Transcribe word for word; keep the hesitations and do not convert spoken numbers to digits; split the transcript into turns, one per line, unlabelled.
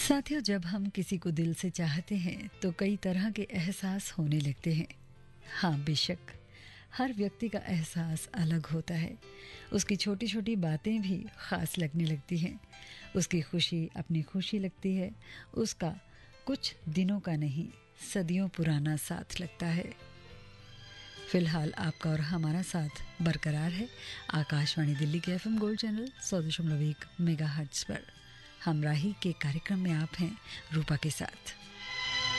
साथियों, जब हम किसी को दिल से चाहते हैं तो कई तरह के एहसास होने लगते हैं। हाँ, बेशक हर व्यक्ति का एहसास अलग होता है। उसकी छोटी छोटी बातें भी ख़ास लगने लगती हैं। उसकी खुशी अपनी खुशी लगती है। उसका कुछ दिनों का नहीं, सदियों पुराना साथ लगता है। फिलहाल आपका और हमारा साथ बरकरार है आकाशवाणी दिल्ली के एफ एम गोल्ड चैनल सौ दशमलव एक मेगा हर्ट्ज पर। हमराही के कार्यक्रम में आप हैं रूपा के साथ।